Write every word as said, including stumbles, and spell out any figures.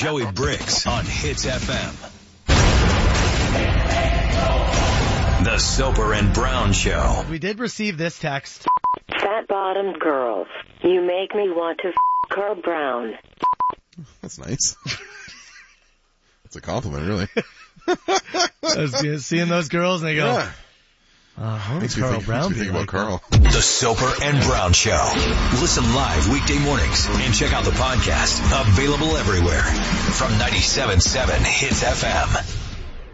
Joey Briggs on Hits F M. The Soper and Brown Show. We did receive this text. Fat-bottomed girls, you make me want to f*** Carl Brown. That's nice. That's a compliment, really. I was seeing those girls and they go, Yeah. uh, how Makes does me Carl think, Brown makes me be think about like Carl. The Soper and Brown Show. Listen live weekday mornings and check out the podcast. Available everywhere. From ninety-seven point seven Hits F M.